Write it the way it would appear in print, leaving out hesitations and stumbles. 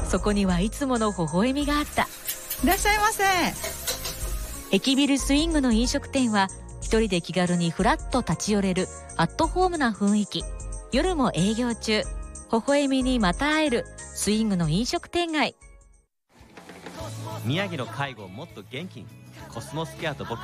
そこにはいつもの微笑みがあった。 いらっしゃいませ。 駅ビルスイングの飲食店は一人で気軽にフラッと立ち寄れるアットホームな雰囲気。夜も営業中。微笑みにまた会えるスイングの飲食店街。 宮城の介護をもっと元気に、コスモスケアと僕